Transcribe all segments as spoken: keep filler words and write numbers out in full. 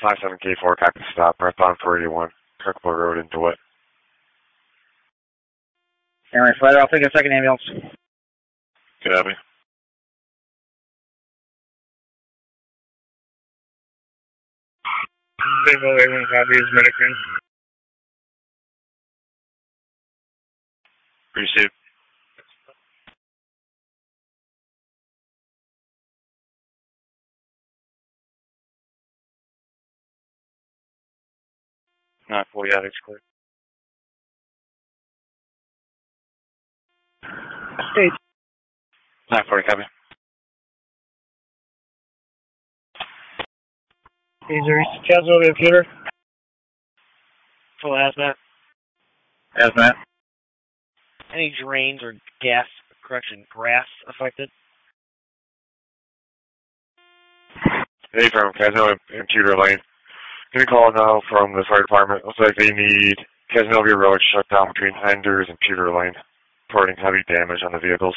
five seven K four, copy stop, northbound four eighty-one, Kirkville Road in DeWitt. Alright, Flight, I'll take a second ambulance. Good, Abby. Civil eighty-one copy is Medicare. Received. Not fully out, it's clear. Hey. Not forty copy. Is there Casanova computer? Full hazmat. Hazmat. Any drains or gas, correction, grass affected? Hey, from Casanova Computer Lane. Gonna call now from the fire department. Looks like they need Casanova Road shut down between Enders and Pewter Lane, reporting heavy damage on the vehicles.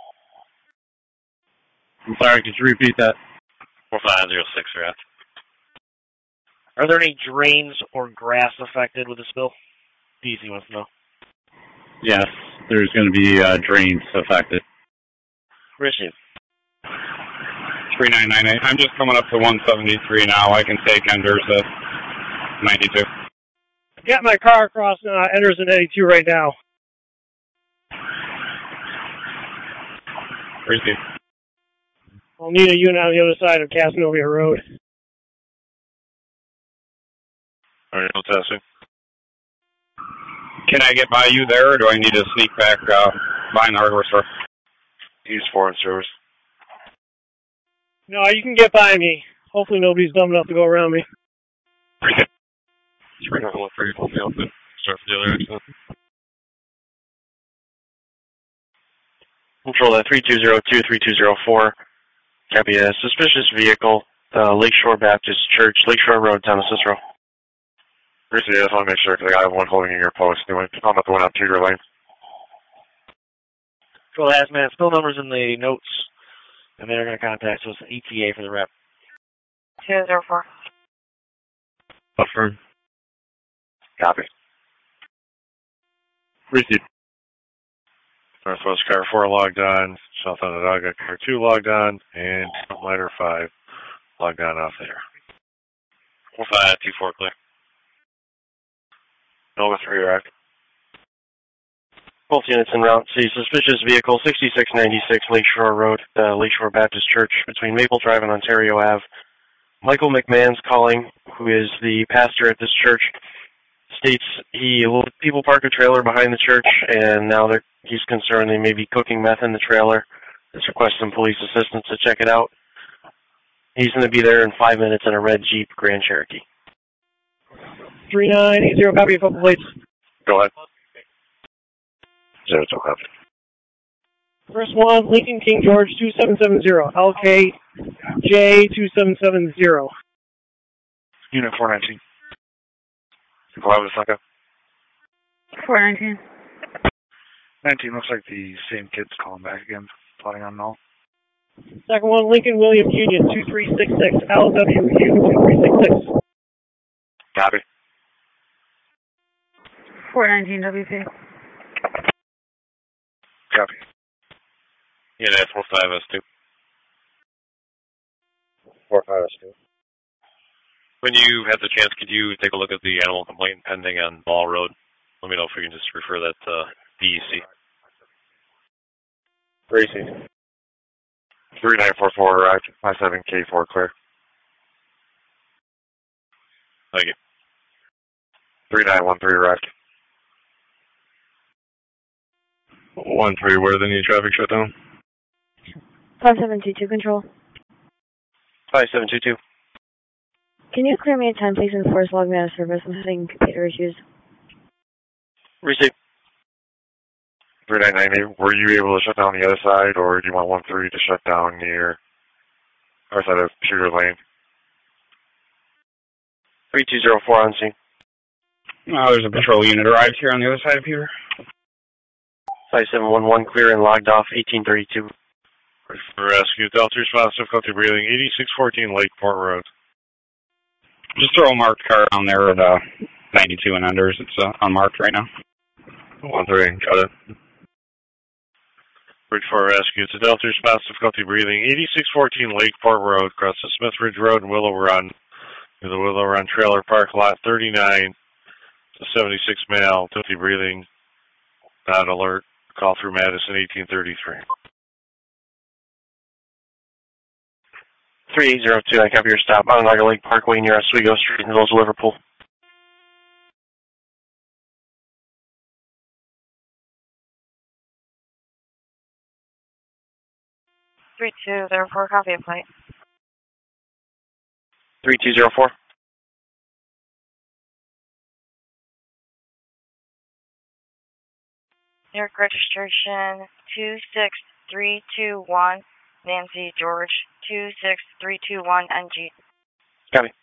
I'm sorry, could you repeat that? four five zero six, Raft. Are there any drains or grass affected with the spill? D C wants to know. Yes, there's going to be uh, drains affected. Received. three nine nine eight. I'm just coming up to one seventy-three now. I can take Enders at ninety-two. Got my car across uh, Enders and eighty-two right now. Received. I'll need a unit on the other side of Casanova Road. Alright, no testing. Can I get by you there, or do I need to sneak back uh, behind the hardware store? Use foreign service. No, you can get by me. Hopefully nobody's dumb enough to go around me. three nine one three, start for the other accident. Control at three two zero two, three two zero four. Copy a suspicious vehicle, uh, Lakeshore Baptist Church, Lakeshore Road, town of Cicero. Received, I just want to make sure because I got one holding in your post. Doing, I'm not the one on Pewter Lane. Full hazmat. Spill numbers in the notes, and they're going to contact us, E T A for the rep. two zero four. Affirm. Copy. Received. Northwest Car four logged on, South Onondaga Car two logged on, and Lighter five logged on off there. four five two four, clear. Nova three, right? Both units en route. See suspicious vehicle, sixty-six ninety-six Lakeshore Road, uh, Lakeshore Baptist Church, between Maple Drive and Ontario Avenue. Michael McMahon's calling, who is the pastor at this church, states he will people park a trailer behind the church, and now they're, he's concerned they may be cooking meth in the trailer. He's requesting police assistance to check it out. He's going to be there in five minutes in a red Jeep Grand Cherokee. three nine eight zero, copy of couple plates. Go ahead. Zero, two, copy. First one, Lincoln King George two seven seven zero, L K J two seven seven zero. Unit four nineteen. Go ahead with Sunka. four nineteen. nineteen, looks like the same kid's calling back again, plotting on null. Second one, Lincoln William Union two three six six, L W U two three six six. Copy. four nineteen W P. Copy. Yeah, that's four five S two. four five S two. When you have the chance, could you take a look at the animal complaint pending on Ball Road? Let me know if we can just refer that to D E C. Racing. three nine four four arrived, five seven K four clear. Thank you. three nine one three arrived. one three, where do they need traffic shutdown? five seven two two control. five seven two two. Can you clear me a time, please, and force log me out of service? I'm having computer issues. Receive. three nine nine eight, were you able to shut down the other side, or do you want one three to shut down near other side of Pewter Lane? three two zero four on scene. Oh, there's a patrol unit arrived here on the other side of Pewter. five seven one one clear and logged off, eighteen thirty-two. For rescue, Delta response, difficulty breathing, eighty-six fourteen Lakeport Road. Just throw a marked car on there at uh, ninety-two and unders. It's uh, unmarked right now. one three, got it. Bridge four rescue. It's a Delta response, difficulty breathing. eighty-six fourteen Lakeport Road, across the Smith Ridge Road and Willow Run. To the Willow Run Trailer Park, lot thirty-nine. To seventy-six male, difficulty breathing. Not alert. Call through Madison eighteen thirty-three. three eight zero two, I copy your stop. Onondaga Lake Parkway near Oswego Street in the Village of Liverpool. three two zero four, copy of flight. three two zero four. New York registration two six three two one, Nancy George two six three two one N G. Copy.